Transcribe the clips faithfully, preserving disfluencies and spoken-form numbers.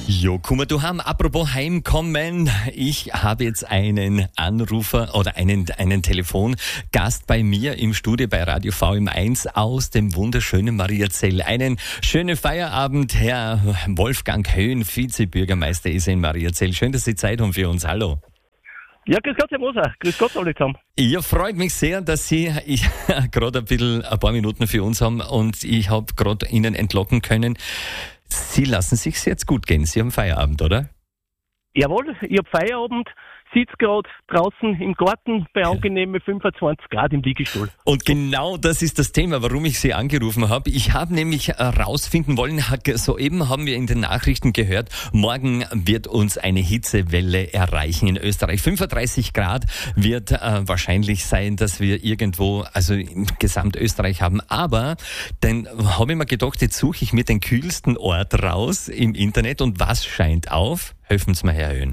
Jo, komm mal, du haben, apropos Heimkommen, ich habe jetzt einen Anrufer oder einen, einen Telefongast bei mir im Studio bei Radio V M eins aus dem wunderschönen Mariazell. Einen schönen Feierabend, Herr Wolfgang Höhn, Vizebürgermeister ist in Mariazell. Schön, dass Sie Zeit haben für uns. Hallo. Ja, grüß Gott, Herr Moser. Grüß Gott alle zusammen. Ja, freut mich sehr, dass Sie gerade ein bisschen, ein paar Minuten für uns haben und ich habe gerade Ihnen entlocken können. Sie lassen sich's jetzt gut gehen. Sie haben Feierabend, oder? Jawohl, ich habe Feierabend, sitze gerade draußen im Garten bei angenehmen fünfundzwanzig Grad im Liegestuhl. Und genau das ist das Thema, warum ich Sie angerufen habe. Ich habe nämlich herausfinden wollen, soeben haben wir in den Nachrichten gehört, morgen wird uns eine Hitzewelle erreichen in Österreich. fünfunddreißig Grad wird äh, wahrscheinlich sein, dass wir irgendwo, also im Gesamtösterreich haben. Aber dann habe ich mir gedacht, jetzt suche ich mir den kühlsten Ort raus im Internet und was scheint auf? Helfen Sie mir, Herr Höhn.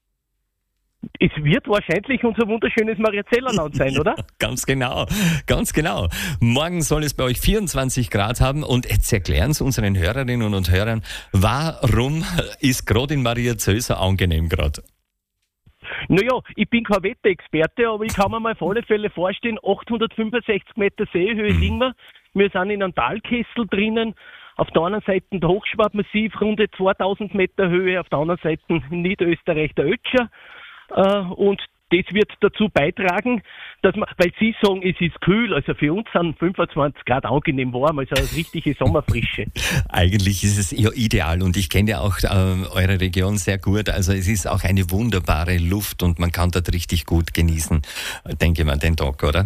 Es wird wahrscheinlich unser wunderschönes Mariazellerland sein, oder? Ja, ganz genau, ganz genau. Morgen soll es bei euch vierundzwanzig Grad haben und jetzt erklären Sie unseren Hörerinnen und Hörern, warum ist gerade in Mariazell so angenehm gerade? Naja, ich bin kein Wetterexperte, aber ich kann mir mal auf alle Fälle vorstellen, achthundertfünfundsechzig Meter Seehöhe mhm. liegen wir. Wir sind in einem Talkessel drinnen. Auf der einen Seite der Hochschwabmassiv, rund zweitausend Meter Höhe, auf der anderen Seite in Niederösterreich der Ötscher. Und das wird dazu beitragen, dass man, weil Sie sagen, es ist kühl, also für uns sind fünfundzwanzig Grad angenehm warm, also eine richtige Sommerfrische. Eigentlich ist es ja ideal und ich kenne ja auch äh, eure Region sehr gut, also es ist auch eine wunderbare Luft und man kann dort richtig gut genießen, denke ich mal, den Tag, oder?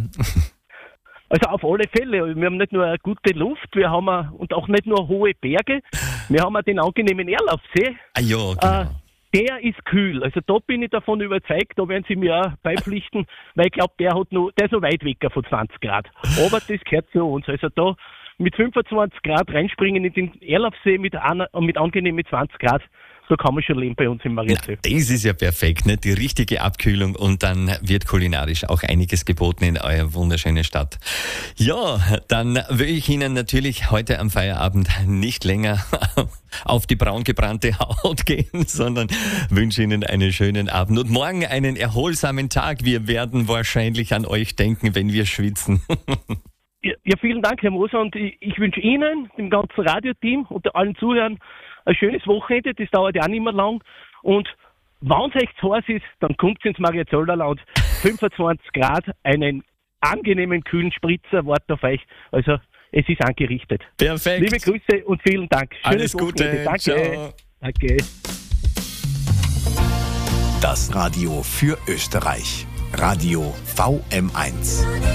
Also auf alle Fälle. Wir haben nicht nur eine gute Luft, wir haben auch, und auch nicht nur hohe Berge, wir haben auch den angenehmen Erlaubsee. Ah ja, genau. Äh, Der ist kühl, also da bin ich davon überzeugt, da werden Sie mir auch beipflichten, weil ich glaube, der hat noch, der ist noch weit weg von zwanzig Grad. Aber das gehört zu uns. Also da mit fünfundzwanzig Grad reinspringen in den Erlaubsee mit, einer, mit angenehmen zwanzig Grad, so kann man schon leben bei uns im Mariazell. Ja, das ist ja perfekt, ne? Die richtige Abkühlung und dann wird kulinarisch auch einiges geboten in eurer wunderschönen Stadt. Ja, dann will ich Ihnen natürlich heute am Feierabend nicht länger auf die braun gebrannte Haut gehen, sondern wünsche Ihnen einen schönen Abend und morgen einen erholsamen Tag. Wir werden wahrscheinlich an euch denken, wenn wir schwitzen. Ja, ja, vielen Dank, Herr Moser, und ich, ich wünsche Ihnen, dem ganzen Radioteam und allen Zuhörern ein schönes Wochenende, das dauert ja auch nicht mehr lang. Und wenn es echt zu heiß ist, dann kommt ins Mariazollerland. fünfundzwanzig Grad, einen angenehmen kühlen Spritzer wartet auf euch. Also es ist angerichtet. Perfekt. Liebe Grüße und vielen Dank. Schönes Alles Gute. Wochenende. Danke. Ciao. Danke. Das Radio für Österreich. Radio V M eins.